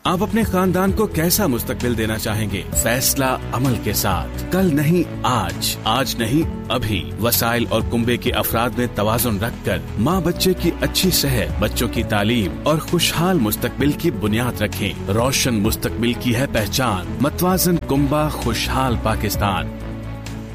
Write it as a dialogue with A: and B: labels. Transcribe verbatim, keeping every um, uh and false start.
A: आप अपने खानदान को कैसा मुस्तकबिल देना चाहेंगे? फैसला अमल के साथ। कल नहीं आज, आज नहीं अभी। वसाइल और कुंबे के अफराद में तवाजुन रखकर माँ बच्चे की अच्छी सेहत, बच्चों की तालीम और खुशहाल मुस्तकबिल की बुनियाद रखें। रोशन मुस्तकबिल की है पहचान। मतवाजन कुंबा, खुशहाल पाकिस्तान।